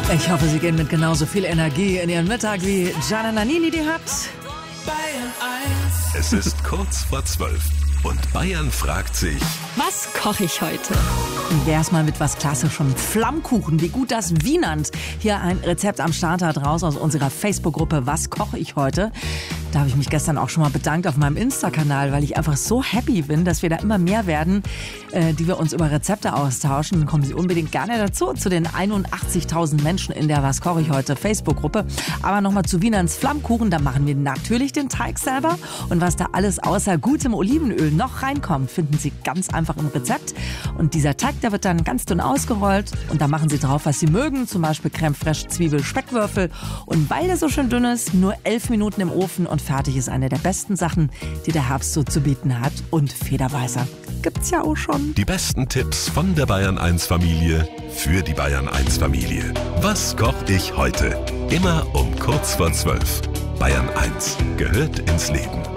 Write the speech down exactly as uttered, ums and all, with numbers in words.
Ich hoffe, Sie gehen mit genauso viel Energie in Ihren Mittag wie Gianna Nannini die hat. Bayern eins. Es ist kurz vor zwölf und Bayern fragt sich: Was koche ich heute? Wär's mal mit was Klassischem. Flammkuchen, wie gut das Wienernd. Hier ein Rezept am Start raus aus unserer Facebook-Gruppe Was koche ich heute? Da habe ich mich gestern auch schon mal bedankt auf meinem Insta-Kanal, weil ich einfach so happy bin, dass wir da immer mehr werden, äh, die wir uns über Rezepte austauschen. Dann kommen Sie unbedingt gerne dazu, zu den einundachtzigtausend Menschen in der Was koche ich heute Facebook-Gruppe. Aber nochmal zu Wienerns Flammkuchen, da machen wir natürlich den Teig selber. Und was da alles außer gutem Olivenöl noch reinkommt, finden Sie ganz einfach im Rezept. Und dieser Teig, der wird dann ganz dünn ausgerollt und da machen Sie drauf, was Sie mögen, zum Beispiel Creme fraiche, Zwiebel, Speckwürfel. Und weil der so schön dünn ist, nur elf Minuten im Ofen und fertig ist eine der besten Sachen, die der Herbst so zu bieten hat. Und Federweißer gibt's ja auch schon. Die besten Tipps von der Bayern eins Familie für die Bayern eins Familie. Was koche ich heute? Immer um kurz vor zwölf. Bayern eins gehört ins Leben.